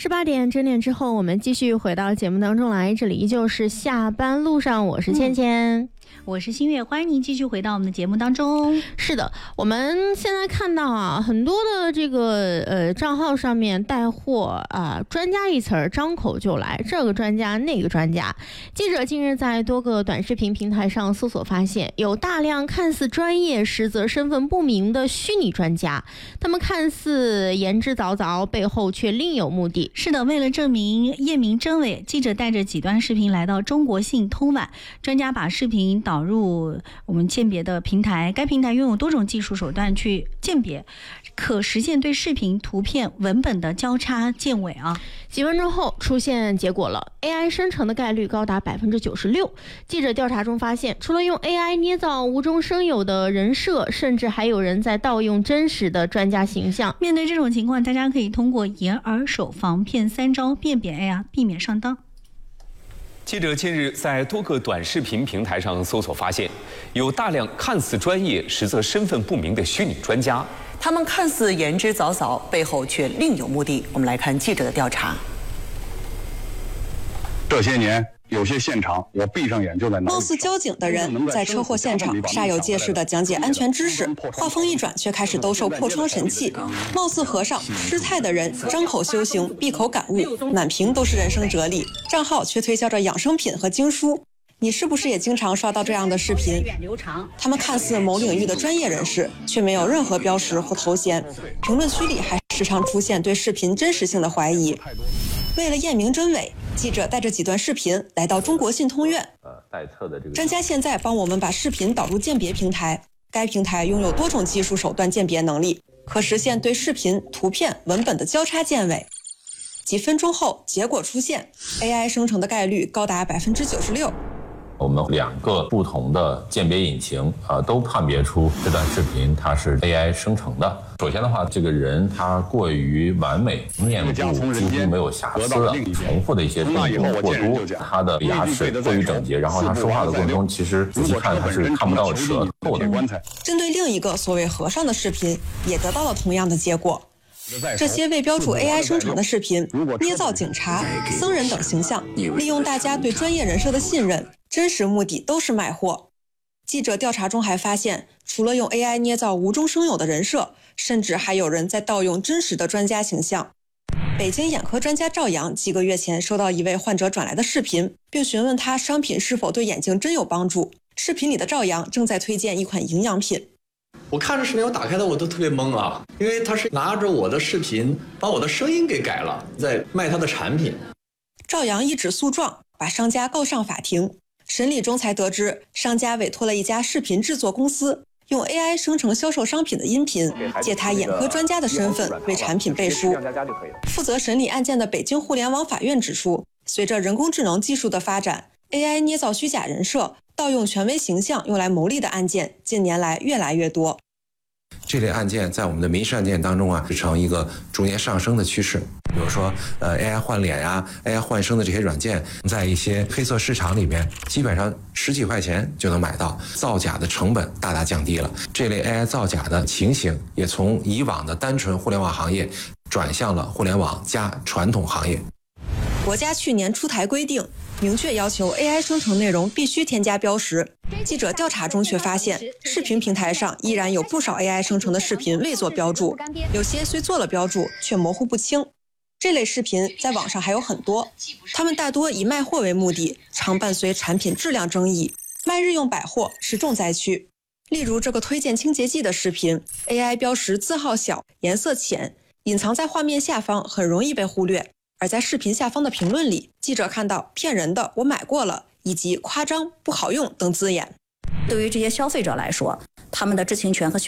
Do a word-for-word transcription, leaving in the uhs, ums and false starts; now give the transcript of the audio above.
十八点整点之后，我们继续回到节目当中来，这里依旧是下班路上，我是芊芊。嗯， 我是新月，欢迎您继续回到我们的节目当中。 是的，我们现在看到啊，很多的这个呃账号上面带货啊、呃，专家一词儿张口就来，这个专家那个专家。记者近日在多个短视频平台上搜索发现，有大量看似专业，实则身份不明的虚拟专家，他们看似言之凿凿，背后却另有目的。 是的，为了证明验明真伪，记者带着几段视频来到中国信通晚，专家把视频导入我们鉴别的平台，该平台拥有多种技术手段去鉴别，可实现对视频、图片、文本的交叉鉴伪啊。 几分钟后出现结果了 ，A I 生成的概率高达百分之九十六。记者调查中发现，除了用 A I 捏造无中生有的人设，甚至还有人在盗用真实的专家形象。 面对这种情况，大家可以通过眼耳手防骗三招辨别 A I， 避免上当。 记者近日在多个短视频平台上搜索发现，有大量看似专业，实则身份不明的虚拟专家。 他们看似言之凿凿，背后却另有目的。我们来看记者的调查。 这些年，有些现场我闭上眼就在那。 貌似交警的人在车祸现场煞有介事地讲解安全知识，话锋一转却开始兜售破窗神器。貌似和尚吃菜的人张口修行，闭口感悟，满屏都是人生哲理，账号却推销着养生品和经书。你是不是也经常刷到这样的视频？他们看似某领域的专业人士，却没有任何标识和头衔。评论区里还时常出现对视频真实性的怀疑。为了验明真伪，记者带着几段视频来到中国信通院。专家现在帮我们把视频导入鉴别平台，该平台拥有多种技术手段鉴别能力，可实现对视频、图片、文本的交叉鉴伪。几分钟后，结果出现 ，A I 生成的概率高达百分之九十六。 我们两个不同的鉴别引擎啊、呃，都判别出这段视频它是 A I 生成的。首先的话，这个人他过于完美，面部几乎没有瑕疵了，重复的一些动作过多，他的牙齿过于整洁，然后他说话的过程中，其实仔细看他是看不到舌头的。 针对另一个所谓和尚的视频，也得到了同样的结果。这些未标注 A I 生成的视频，捏造警察、僧人等形象，利用大家对专业人设的信任，真实目的都是卖货。记者调查中还发现，除了用 A I 捏造无中生有的人设，甚至还有人在盗用真实的专家形象。北京眼科专家赵阳几个月前收到一位患者转来的视频，并询问他商品是否对眼睛真有帮助。视频里的赵阳正在推荐一款营养品。 我看着视频，我打开的我都特别懵啊，因为他是拿着我的视频把我的声音给改了，在卖他的产品。 赵阳一纸诉状，把商家告上法庭。审理中才得知，商家委托了一家视频制作公司，用 A I 生成销售商品的音频，借他眼科专家的身份为产品背书。负责审理案件的北京互联网法院指出，随着人工智能技术的发展， A I 捏造虚假人设、盗用权威形象用来牟利的案件，近年来越来越多。 这类案件在我们的民事案件当中啊，呈一个逐年上升的趋势。比如说，呃 ，A I 换脸呀、A I 换声的这些软件，在一些黑色市场里面，基本上十几块钱就能买到，造假的成本大大降低了。这类 A I 造假的情形也从以往的单纯互联网行业转向了互联网加传统行业。 国家去年出台规定，明确要求 A I 生成内容必须添加标识。记者调查中却发现，视频平台上依然有不少 A I 生成的视频未做标注，有些虽做了标注，却模糊不清。这类视频在网上还有很多，他们大多以卖货为目的，常伴随产品质量争议。卖日用百货是重灾区。例如这个推荐清洁剂的视频 ，A I 标识字号小、颜色浅，隐藏在画面下方，很容易被忽略。而在视频下方的评论里，记者看到骗人的、我买过了，以及夸张、不好用等字眼。 对于这些消费者来说，他们的知情权和